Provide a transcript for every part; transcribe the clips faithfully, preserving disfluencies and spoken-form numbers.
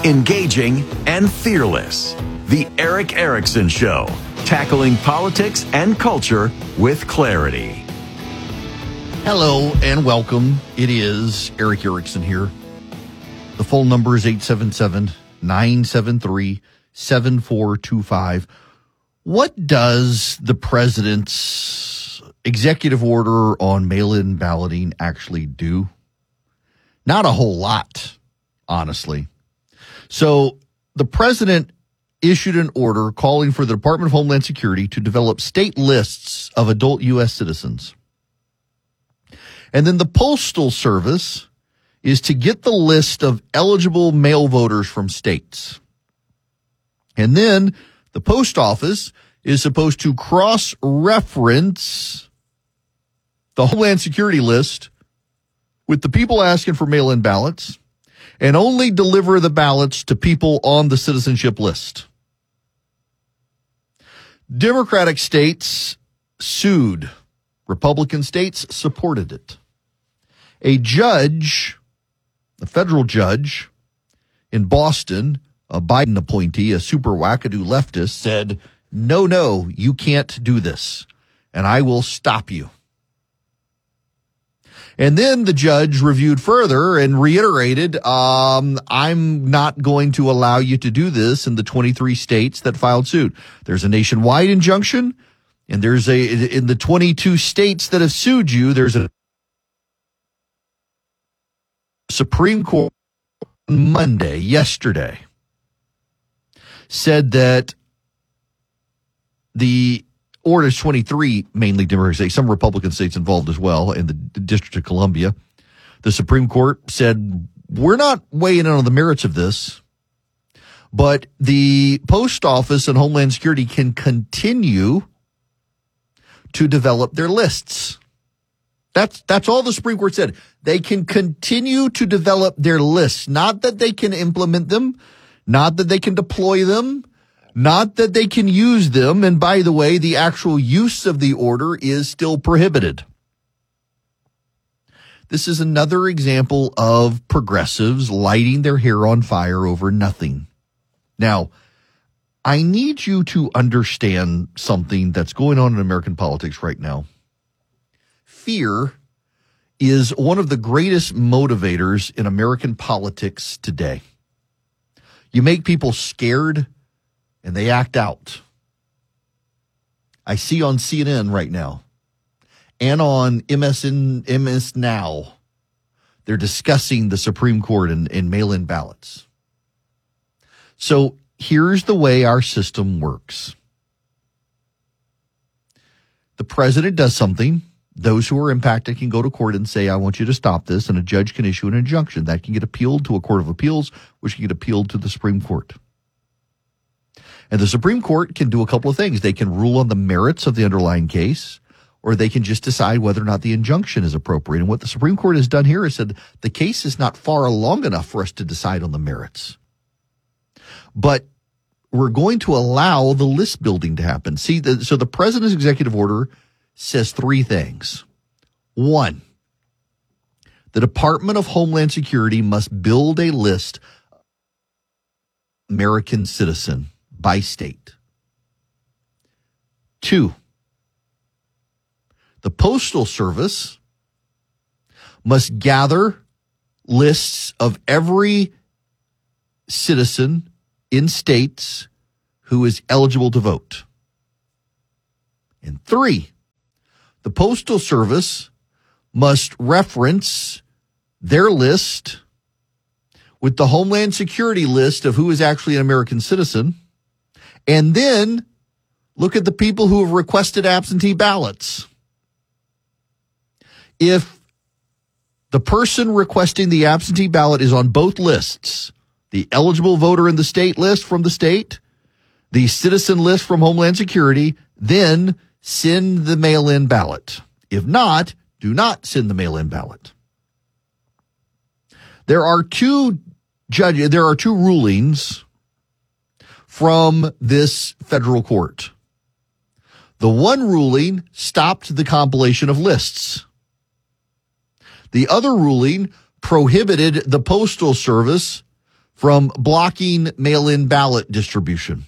engaging, and fearless. The Erick Erickson Show, tackling politics and culture with clarity. Hello and welcome. It is Erick Erickson here. The phone number is eight seven seven, nine seven three, seven four two five. What does the president's executive order on mail-in balloting actually do? Not a whole lot, honestly. So the president issued an order calling for the Department of Homeland Security to develop state lists of adult U S citizens. And then the Postal Service is to get the list of eligible mail voters from states. And then the post office is supposed to cross-reference the Homeland Security list with the people asking for mail-in ballots and only deliver the ballots to people on the citizenship list. Democratic states sued. Republican states supported it. A judge, a federal judge in Boston, a Biden appointee, a super wackadoo leftist, said, no, no, you can't do this, and I will stop you. And then the judge reviewed further and reiterated, um, I'm not going to allow you to do this in the twenty-three states that filed suit. There's a nationwide injunction, and there's a, in the twenty-two states that have sued you, there's a Supreme Court on Monday, yesterday, said that the or there's twenty-three mainly Democratic states, some Republican states involved as well, in the District of Columbia. The Supreme Court said, we're not weighing in on the merits of this, but the Post Office and Homeland Security can continue to develop their lists. That's, that's all the Supreme Court said. They can continue to develop their lists, not that they can implement them, not that they can deploy them, not that they can use them. And by the way, the actual use of the order is still prohibited. This is another example of progressives lighting their hair on fire over nothing. Now, I need you to understand something that's going on in American politics right now. Fear is one of the greatest motivators in American politics today. You make people scared, and they act out. I see on C N N right now and on M S N, M S Now, they're discussing the Supreme Court and, and mail-in ballots. So here's the way our system works. The president does something. Those who are impacted can go to court and say, I want you to stop this, and a judge can issue an injunction. That can get appealed to a court of appeals, which can get appealed to the Supreme Court. And the Supreme Court can do a couple of things. They can rule on the merits of the underlying case, or they can just decide whether or not the injunction is appropriate. And what the Supreme Court has done here is said the case is not far along enough for us to decide on the merits. But we're going to allow the list building to happen. See, the, so the president's executive order says three things. One, the Department of Homeland Security must build a list of American citizen by state. Two, the Postal Service must gather lists of every citizen in states who is eligible to vote. And three, the Postal Service must reference their list with the Homeland Security list of who is actually an American citizen, and then look at the people who have requested absentee ballots. If the person requesting the absentee ballot is on both lists, the eligible voter in the state list from the state, the citizen list from Homeland Security, then send the mail-in ballot. If not, do not send the mail-in ballot. There are two judges, there are two rulings from this federal court. The one ruling stopped the compilation of lists. The other ruling prohibited the Postal Service from blocking mail-in ballot distribution.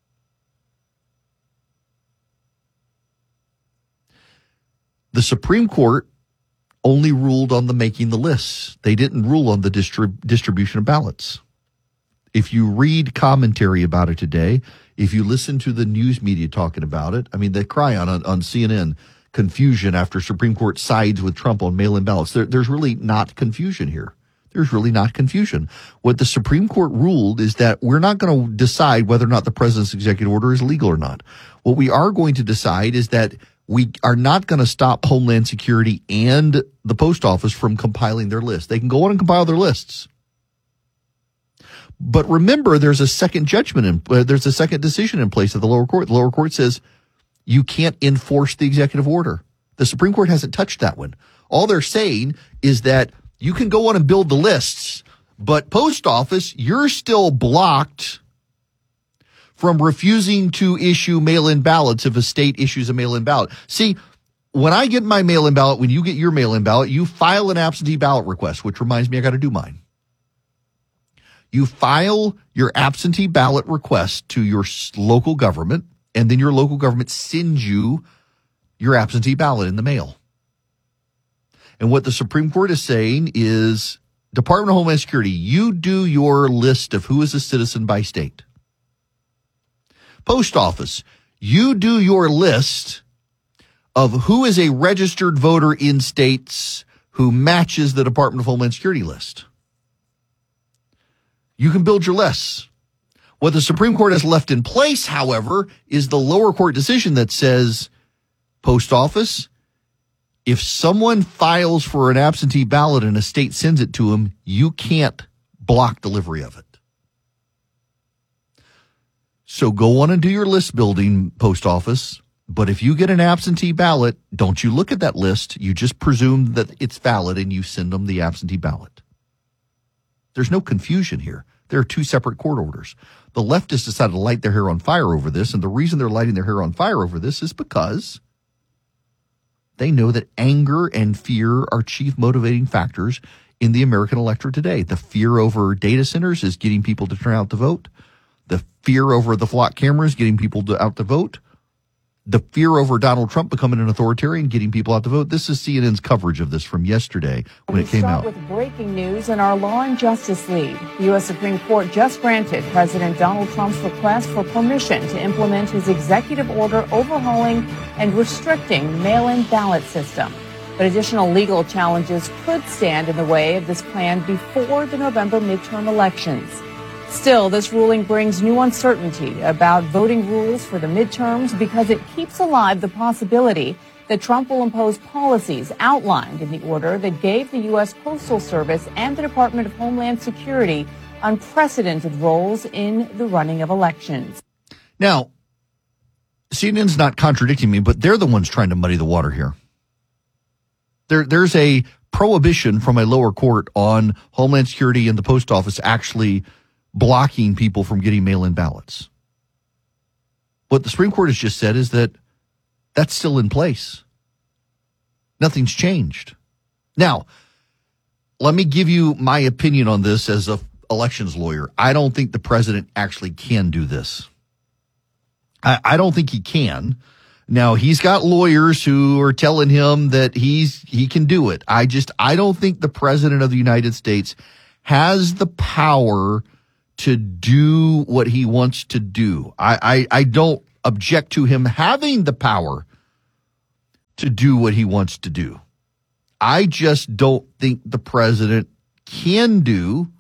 The Supreme Court only ruled on the making the lists. They didn't rule on the distrib- distribution of ballots. If you read commentary about it today, if you listen to the news media talking about it, I mean, they cry on, on C N N, confusion after Supreme Court sides with Trump on mail-in ballots. There, there's really not confusion here. There's really not confusion. What the Supreme Court ruled is that we're not going to decide whether or not the president's executive order is legal or not. What we are going to decide is that we are not going to stop Homeland Security and the post office from compiling their list. They can go on and compile their lists. But remember, there's a second judgment, in, uh, there's a second decision in place at the lower court. The lower court says you can't enforce the executive order. The Supreme Court hasn't touched that one. All they're saying is that you can go on and build the lists, but post office, you're still blocked from refusing to issue mail-in ballots if a state issues a mail-in ballot. See, when I get my mail-in ballot, when you get your mail-in ballot, you file an absentee ballot request, which reminds me I got to do mine. You file your absentee ballot request to your local government, and then your local government sends you your absentee ballot in the mail. And what the Supreme Court is saying is, Department of Homeland Security, you do your list of who is a citizen by state. Post Office, you do your list of who is a registered voter in states who matches the Department of Homeland Security list. You can build your lists. What the Supreme Court has left in place, however, is the lower court decision that says, Post Office, if someone files for an absentee ballot and a state sends it to them, you can't block delivery of it. So go on and do your list building, Post Office. But if you get an absentee ballot, don't you look at that list. You just presume that it's valid and you send them the absentee ballot. There's no confusion here. There are two separate court orders. The leftists decided to light their hair on fire over this, and the reason they're lighting their hair on fire over this is because they know that anger and fear are chief motivating factors in the American electorate today. The fear over data centers is getting people to turn out to vote. The fear over the flock cameras getting people to, out to vote. The fear over Donald Trump becoming an authoritarian, getting people out to vote. This is C N N's coverage of this from yesterday when it came out. With breaking news in our Law and Justice lead. The U S Supreme Court just granted President Donald Trump's request for permission to implement his executive order overhauling and restricting mail-in ballot system. But additional legal challenges could stand in the way of this plan before the November midterm elections. Still, this ruling brings new uncertainty about voting rules for the midterms because it keeps alive the possibility that Trump will impose policies outlined in the order that gave the U S Postal Service and the Department of Homeland Security unprecedented roles in the running of elections. Now, C N N's not contradicting me, but they're the ones trying to muddy the water here. There, there's a prohibition from a lower court on Homeland Security and the post office actually blocking people from getting mail-in ballots. What the Supreme Court has just said is that that's still in place. Nothing's changed. Now, let me give you my opinion on this as a elections lawyer. I don't think the president actually can do this. I, I don't think he can. Now, he's got lawyers who are telling him that he's he can do it. I just, I don't think the president of the United States has the power to do what he wants to do. I, I, I don't object to him having the power to do what he wants to do. I just don't think the president can do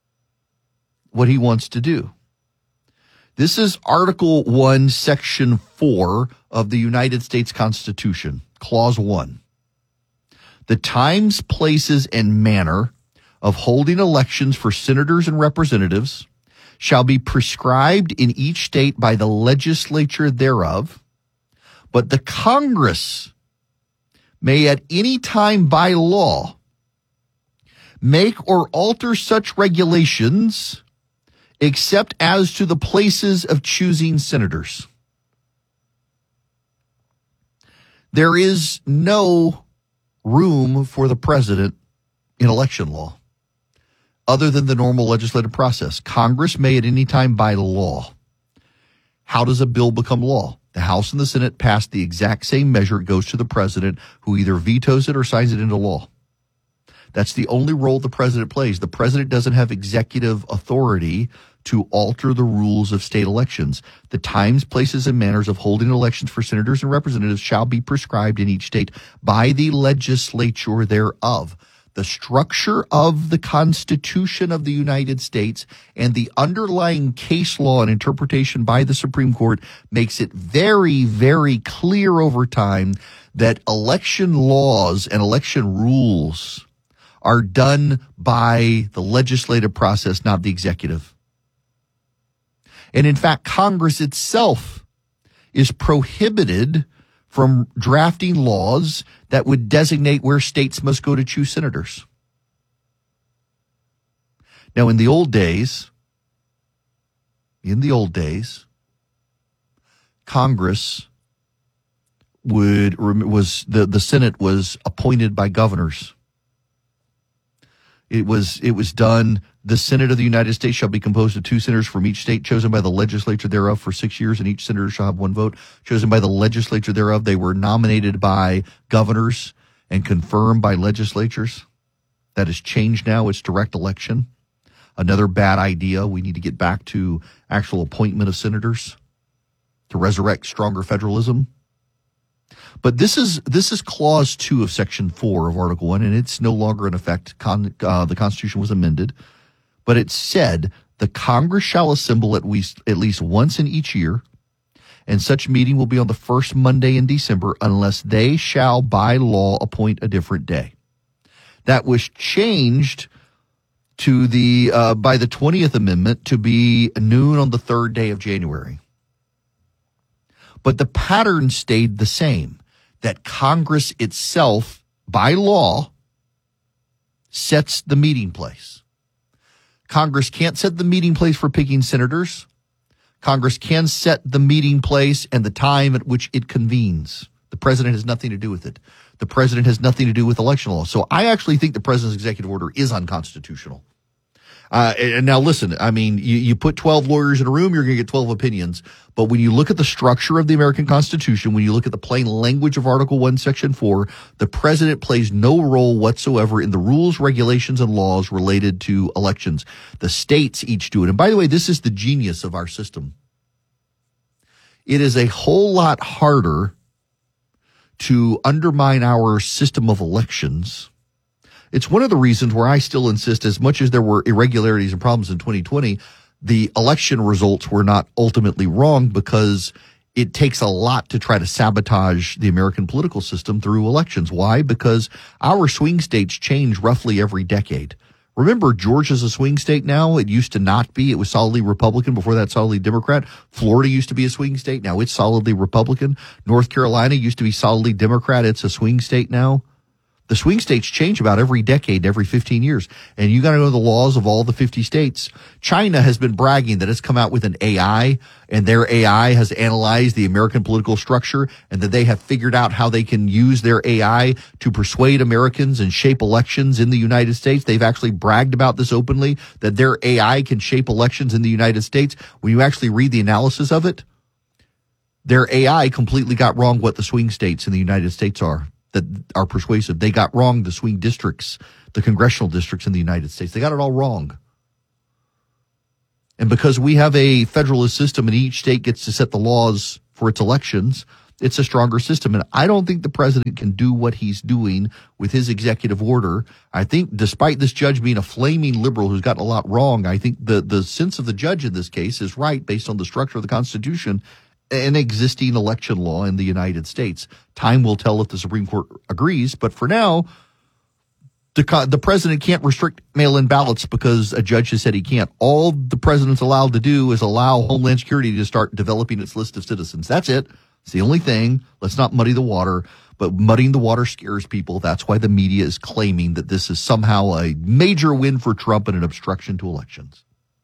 what he wants to do. This is Article one, Section four of the United States Constitution, Clause one. The times, places, and manner of holding elections for senators and representatives shall be prescribed in each state by the legislature thereof, but the Congress may at any time by law make or alter such regulations except as to the places of choosing senators. There is no room for the president in election law. other than the normal legislative process. Congress may at any time by law. How does a bill become law? The House and the Senate pass the exact same measure. It goes to the president, who either vetoes it or signs it into law. That's the only role the president plays. The president doesn't have executive authority to alter the rules of state elections. The times, places, and manners of holding elections for senators and representatives shall be prescribed in each state by the legislature thereof. The structure of the Constitution of the United States and the underlying case law and interpretation by the Supreme Court makes it very, very clear over time that election laws and election rules are done by the legislative process, not the executive. And in fact, Congress itself is prohibited from drafting laws that would designate where states must go to choose senators. Now, in the old days, in the old days, Congress would was the, the Senate was appointed by governors. It was it was done. The Senate of the United States shall be composed of two senators from each state, chosen by the legislature thereof for six years, and each senator shall have one vote, chosen by the legislature thereof. They were nominated by governors and confirmed by legislatures. That has changed now. It's direct election. Another bad idea. We need to get back to actual appointment of senators to resurrect stronger federalism. But this is this is clause two of section four of Article one, and it's no longer in effect. Con, uh, the Constitution was amended, but it said the Congress shall assemble at least at least once in each year, and such meeting will be on the first Monday in December, unless they shall by law appoint a different day. That was changed to the uh, by the twentieth Amendment to be noon on the third day of January. But the pattern stayed the same, that Congress itself, by law, sets the meeting place. Congress can't set the meeting place for picking senators. Congress can set the meeting place and the time at which it convenes. The president has nothing to do with it. The president has nothing to do with election law. So I actually think the president's executive order is unconstitutional. Uh, and now listen, I mean, you, you put twelve lawyers in a room, you're going to get twelve opinions. But when you look at the structure of the American Constitution, when you look at the plain language of Article one, Section four, the president plays no role whatsoever in the rules, regulations, and laws related to elections. The states each do it. And by the way, this is the genius of our system. It is a whole lot harder to undermine our system of elections. It's one of the reasons where I still insist, as much as there were irregularities and problems in twenty twenty, the election results were not ultimately wrong, because it takes a lot to try to sabotage the American political system through elections. Why? Because our swing states change roughly every decade. Remember, Georgia's a swing state now. It used to not be. It was solidly Republican. Before that, solidly Democrat. Florida used to be a swing state. Now it's solidly Republican. North Carolina used to be solidly Democrat. It's a swing state now. The swing states change about every decade, every fifteen years. And you got to know the laws of all the fifty states. China has been bragging that it's come out with an A I, and their A I has analyzed the American political structure, and that they have figured out how they can use their A I to persuade Americans and shape elections in the United States. They've actually bragged about this openly, that their A I can shape elections in the United States. When you actually read the analysis of it, their A I completely got wrong what the swing states in the United States are. That are persuasive. They got wrong the swing districts, the congressional districts in the United States. They got it all wrong. And because we have a federalist system and each state gets to set the laws for its elections, it's a stronger system. And I don't think the president can do what he's doing with his executive order. I think despite this judge being a flaming liberal who's gotten a lot wrong, I think the, the sense of the judge in this case is right based on the structure of the Constitution an existing election law in the United States. Time will tell if the Supreme Court agrees, but for now, the, the president can't restrict mail-in ballots because a judge has said he can't. All the president's allowed to do is allow Homeland Security to start developing its list of citizens. That's it. It's the only thing. Let's not muddy the water, but muddying the water scares people. That's why the media is claiming that this is somehow a major win for Trump and an obstruction to elections.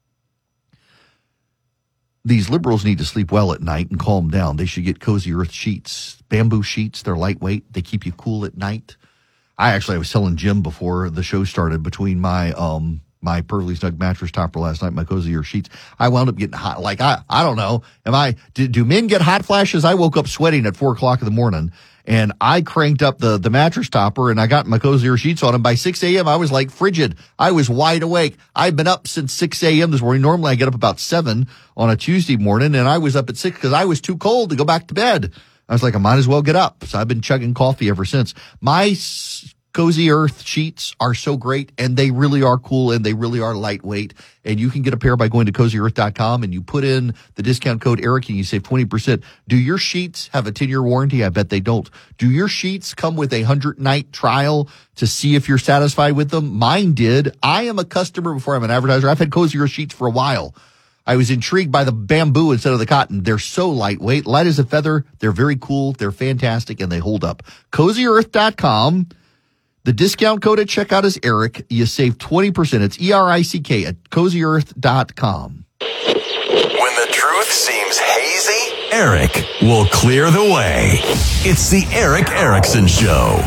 These liberals need to sleep well at night and calm down. They should get cozy earth sheets, bamboo sheets. They're lightweight. They keep you cool at night. I actually, I was telling Jim before the show started, between my um my Perfectly Snug mattress topper last night, my Cozy Earth sheets. I wound up getting hot. Like, I, I don't know. Am I, do, do men get hot flashes? I woke up sweating at four o'clock in the morning and I cranked up the, the mattress topper and I got my Cozy Earth sheets on, and by six a.m. I was like frigid. I was wide awake. I've been up since six a.m. this morning. Normally I get up about seven on a Tuesday morning, and I was up at six because I was too cold to go back to bed. I was like, I might as well get up. So I've been chugging coffee ever since. My s- Cozy Earth sheets are so great, and they really are cool, and they really are lightweight. And you can get a pair by going to cozy earth dot com, and you put in the discount code Eric and you save twenty percent. Do your sheets have a ten-year warranty? I bet they don't. Do your sheets come with a one hundred night trial to see if you're satisfied with them? Mine did. I am a customer before I'm an advertiser. I've had Cozy Earth sheets for a while. I was intrigued by the bamboo instead of the cotton. They're so lightweight, light as a feather. They're very cool. They're fantastic, and they hold up. cozy earth dot com. The discount code at checkout is Eric. You save twenty percent. It's E R I C K at cozy earth dot com. When the truth seems hazy, Eric will clear the way. It's the Eric Erickson Show.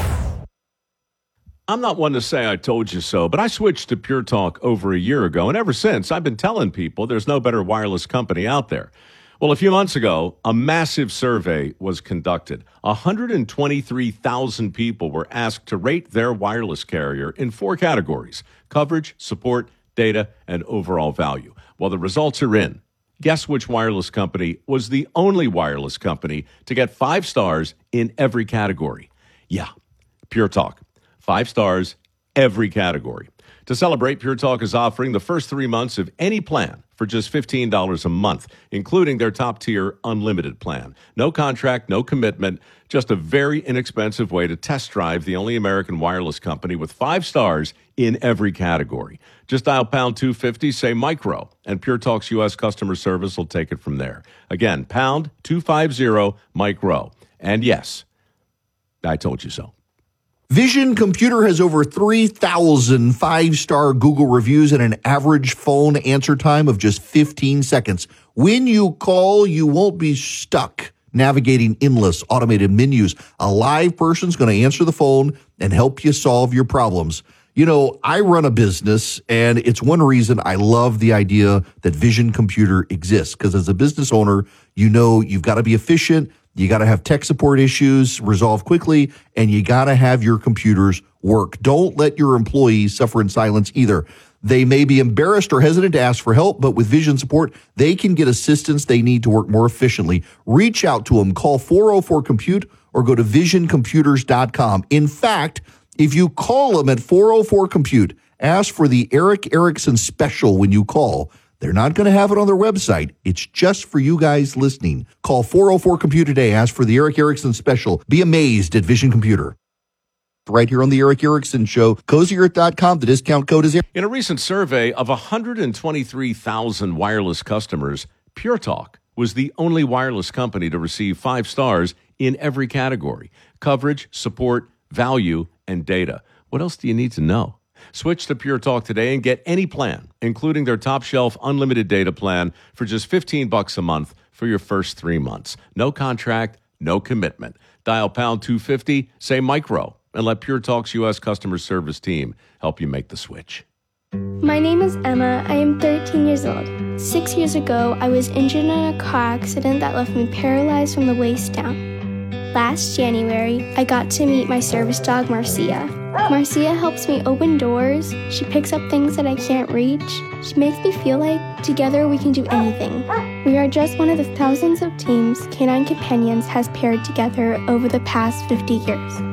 I'm not one to say I told you so, but I switched to Pure Talk over a year ago, and ever since, I've been telling people there's no better wireless company out there. Well, a few months ago, a massive survey was conducted. one hundred twenty-three thousand people were asked to rate their wireless carrier in four categories: coverage, support, data, and overall value. Well, the results are in. Guess which wireless company was the only wireless company to get five stars in every category? Yeah, Pure Talk. Five stars, every category. To celebrate, Pure Talk is offering the first three months of any plan for just fifteen dollars a month, including their top-tier unlimited plan. No contract, no commitment, just a very inexpensive way to test drive the only American wireless company with five stars in every category. Just dial pound two fifty, say micro, and Pure Talk's U S customer service will take it from there. Again, pound two fifty, micro. And yes, I told you so. Vision Computer has over three thousand five-star Google reviews and an average phone answer time of just fifteen seconds. When you call, you won't be stuck navigating endless automated menus. A live person's going to answer the phone and help you solve your problems. You know, I run a business, and it's one reason I love the idea that Vision Computer exists, because as a business owner, you know you've got to be efficient. You got to have tech support issues resolved quickly, and you got to have your computers work. Don't let your employees suffer in silence either. They may be embarrassed or hesitant to ask for help, but with Vision support, they can get assistance they need to work more efficiently. Reach out to them. Call four oh four compute or go to vision computers dot com. In fact, if you call them at four oh four compute, ask for the Eric Erickson special when you call. They're not going to have it on their website. It's just for you guys listening. Call four oh four compute today. Ask for the Eric Erickson special. Be amazed at Vision Computer. Right here on the Eric Erickson Show. cozy earth dot com. The discount code is here. In a recent survey of one hundred twenty-three thousand wireless customers, Pure Talk was the only wireless company to receive five stars in every category: coverage, support, value, and data. What else do you need to know? Switch to Pure Talk today and get any plan, including their top shelf unlimited data plan, for just fifteen bucks a month for your first three months. No contract, no commitment. Dial pound two fifty, say micro, and let Pure Talk's U S customer service team help you make the switch. My name is Emma. I am thirteen years old. Six years ago, I was injured in a car accident that left me paralyzed from the waist down. Last January, I got to meet my service dog, Marcia. Marcia helps me open doors. She picks up things that I can't reach. She makes me feel like together we can do anything. We are just one of the thousands of teams Canine Companions has paired together over the past fifty years.